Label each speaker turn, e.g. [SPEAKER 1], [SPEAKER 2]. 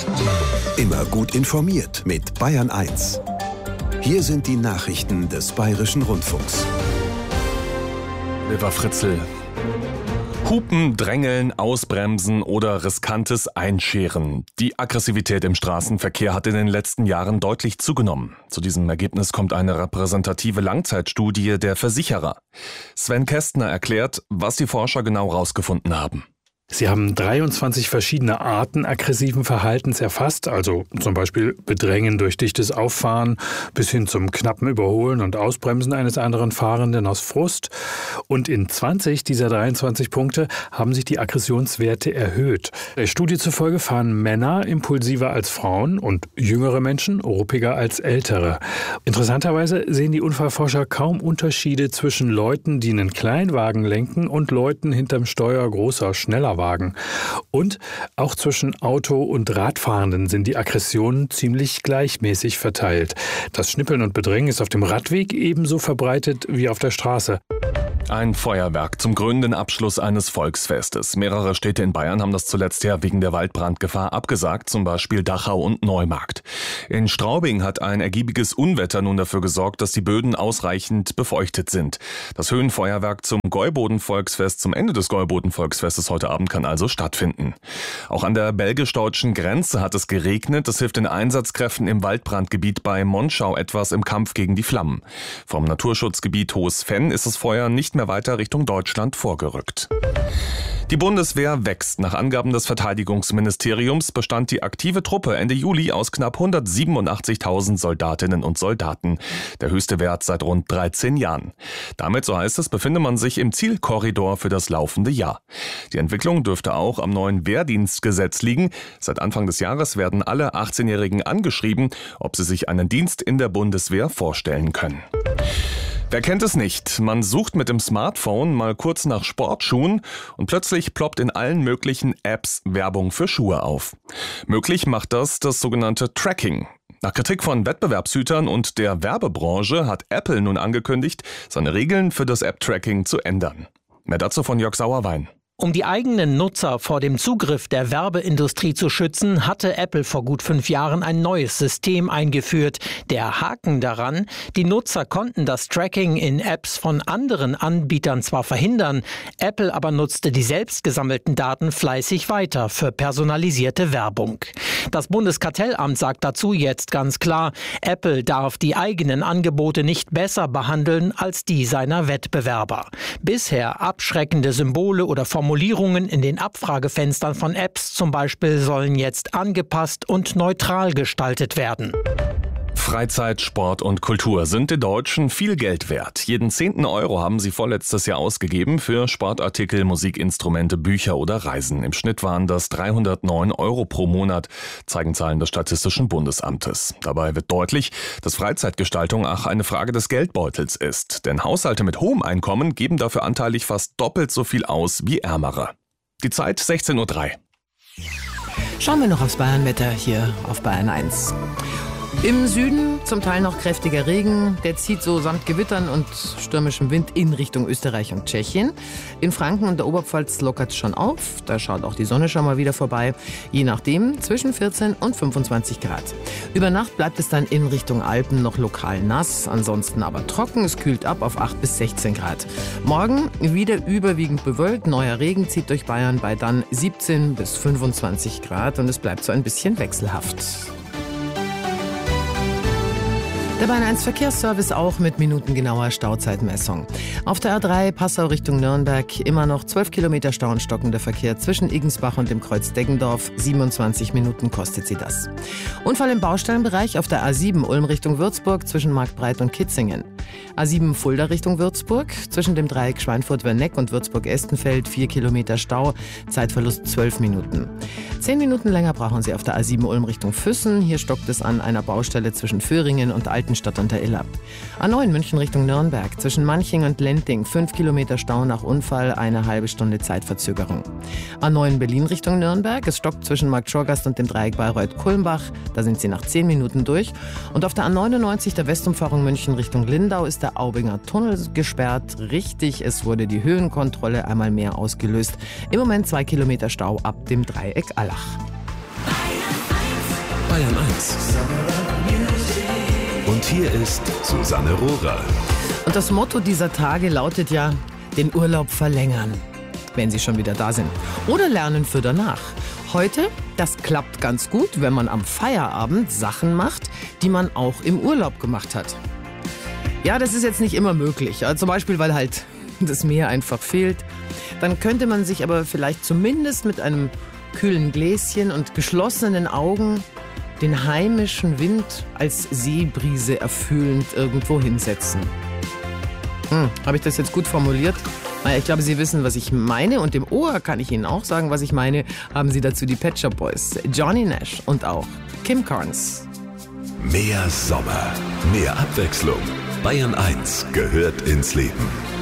[SPEAKER 1] Immer gut informiert mit Bayern 1. Hier sind die Nachrichten des Bayerischen Rundfunks.
[SPEAKER 2] Lieber Fritzl. Hupen, Drängeln, Ausbremsen oder riskantes Einscheren. Die Aggressivität im Straßenverkehr hat in den letzten Jahren deutlich zugenommen. Zu diesem Ergebnis kommt eine repräsentative Langzeitstudie der Versicherer. Sven Kästner erklärt, was die Forscher genau rausgefunden haben.
[SPEAKER 3] Sie haben 23 verschiedene Arten aggressiven Verhaltens erfasst, also zum Beispiel Bedrängen durch dichtes Auffahren bis hin zum knappen Überholen und Ausbremsen eines anderen Fahrenden aus Frust. Und in 20 dieser 23 Punkte haben sich die Aggressionswerte erhöht. Der Studie zufolge fahren Männer impulsiver als Frauen und jüngere Menschen ruppiger als ältere. Interessanterweise sehen die Unfallforscher kaum Unterschiede zwischen Leuten, die einen Kleinwagen lenken, und Leuten hinterm Steuer großer, schneller Wagen. Und auch zwischen Auto- und Radfahrenden sind die Aggressionen ziemlich gleichmäßig verteilt. Das Schnippeln und Bedrängen ist auf dem Radweg ebenso verbreitet wie auf der Straße.
[SPEAKER 2] Ein Feuerwerk zum krönenden Abschluss eines Volksfestes. Mehrere Städte in Bayern haben das zuletzt ja wegen der Waldbrandgefahr abgesagt, zum Beispiel Dachau und Neumarkt. In Straubing hat ein ergiebiges Unwetter nun dafür gesorgt, dass die Böden ausreichend befeuchtet sind. Das Höhenfeuerwerk zum Gäuboden-Volksfest, zum Ende des Gäuboden-Volksfestes heute Abend, kann also stattfinden. Auch an der belgisch-deutschen Grenze hat es geregnet. Das hilft den Einsatzkräften im Waldbrandgebiet bei Monschau etwas im Kampf gegen die Flammen. Vom Naturschutzgebiet Hohes Venn ist das Feuer nicht mehr weiter Richtung Deutschland vorgerückt. Die Bundeswehr wächst. Nach Angaben des Verteidigungsministeriums bestand die aktive Truppe Ende Juli aus knapp 187.000 Soldatinnen und Soldaten. Der höchste Wert seit rund 13 Jahren. Damit, so heißt es, befinde man sich im Zielkorridor für das laufende Jahr. Die Entwicklung dürfte auch am neuen Wehrdienstgesetz liegen. Seit Anfang des Jahres werden alle 18-Jährigen angeschrieben, ob sie sich einen Dienst in der Bundeswehr vorstellen können. Wer kennt es nicht? Man sucht mit dem Smartphone mal kurz nach Sportschuhen und plötzlich ploppt in allen möglichen Apps Werbung für Schuhe auf. Möglich macht das sogenannte Tracking. Nach Kritik von Wettbewerbshütern und der Werbebranche hat Apple nun angekündigt, seine Regeln für das App-Tracking zu ändern. Mehr dazu von Jörg Sauerwein.
[SPEAKER 4] Um die eigenen Nutzer vor dem Zugriff der Werbeindustrie zu schützen, hatte Apple vor gut 5 Jahren ein neues System eingeführt. Der Haken daran: Die Nutzer konnten das Tracking in Apps von anderen Anbietern zwar verhindern, Apple aber nutzte die selbst gesammelten Daten fleißig weiter für personalisierte Werbung. Das Bundeskartellamt sagt dazu jetzt ganz klar: Apple darf die eigenen Angebote nicht besser behandeln als die seiner Wettbewerber. Bisher abschreckende Symbole oder Formulierungen in den Abfragefenstern von Apps zum Beispiel sollen jetzt angepasst und neutral gestaltet werden.
[SPEAKER 2] Freizeit, Sport und Kultur sind den Deutschen viel Geld wert. Jeden 10. Euro haben sie vorletztes Jahr ausgegeben für Sportartikel, Musikinstrumente, Bücher oder Reisen. Im Schnitt waren das 309 Euro pro Monat, zeigen Zahlen des Statistischen Bundesamtes. Dabei wird deutlich, dass Freizeitgestaltung auch eine Frage des Geldbeutels ist. Denn Haushalte mit hohem Einkommen geben dafür anteilig fast doppelt so viel aus wie ärmere. Die Zeit 16:03 Uhr.
[SPEAKER 5] Schauen wir noch aufs Bayernwetter hier auf Bayern 1. Im Süden zum Teil noch kräftiger Regen. Der zieht so samt Gewittern und stürmischem Wind in Richtung Österreich und Tschechien. In Franken und der Oberpfalz lockert es schon auf. Da schaut auch die Sonne schon mal wieder vorbei. Je nachdem zwischen 14 und 25 Grad. Über Nacht bleibt es dann in Richtung Alpen noch lokal nass. Ansonsten aber trocken. Es kühlt ab auf 8 bis 16 Grad. Morgen wieder überwiegend bewölkt. Neuer Regen zieht durch Bayern bei dann 17 bis 25 Grad. Und es bleibt so ein bisschen wechselhaft. Der Bayern 1 Verkehrsservice auch mit minutengenauer Stauzeitmessung. Auf der A3 Passau Richtung Nürnberg immer noch 12 Kilometer Stau und stockender Verkehr zwischen Igensbach und dem Kreuz Deggendorf. 27 Minuten kostet sie das. Unfall im Baustellenbereich auf der A7 Ulm Richtung Würzburg zwischen Marktbreit und Kitzingen. A7 Fulda Richtung Würzburg zwischen dem Dreieck Schweinfurt-Werneck und Würzburg-Estenfeld 4 Kilometer Stau, Zeitverlust 12 Minuten. 10 Minuten länger brauchen Sie auf der A7 Ulm Richtung Füssen. Hier stockt es an einer Baustelle zwischen Föhringen und Altenstadt unter Iller. A9 München Richtung Nürnberg zwischen Manching und Lenting 5 Kilometer Stau nach Unfall, eine halbe Stunde Zeitverzögerung. A9 Berlin Richtung Nürnberg, es stockt zwischen Markt Schorgast und dem Dreieck Bayreuth-Kulmbach, da sind Sie nach 10 Minuten durch. Und auf der A99 der Westumfahrung München Richtung Lindau ist der Aubinger Tunnel gesperrt. Richtig, es wurde die Höhenkontrolle einmal mehr ausgelöst. Im Moment 2 Kilometer Stau ab dem Dreieck Allach.
[SPEAKER 1] Bayern 1. Und hier ist Susanne Rohrer.
[SPEAKER 5] Und das Motto dieser Tage lautet ja, den Urlaub verlängern, wenn Sie schon wieder da sind. Oder lernen für danach. Heute, das klappt ganz gut, wenn man am Feierabend Sachen macht, die man auch im Urlaub gemacht hat. Ja, das ist jetzt nicht immer möglich. Ja, zum Beispiel, weil halt das Meer einfach fehlt. Dann könnte man sich aber vielleicht zumindest mit einem kühlen Gläschen und geschlossenen Augen den heimischen Wind als Seebrise erfüllend irgendwo hinsetzen. Habe ich das jetzt gut formuliert? Naja, ich glaube, Sie wissen, was ich meine. Und im Ohr kann ich Ihnen auch sagen, was ich meine. Haben Sie dazu die Pet Shop Boys, Johnny Nash und auch Kim Carnes.
[SPEAKER 1] Mehr Sommer, mehr Abwechslung. Bayern 1 gehört ins Leben.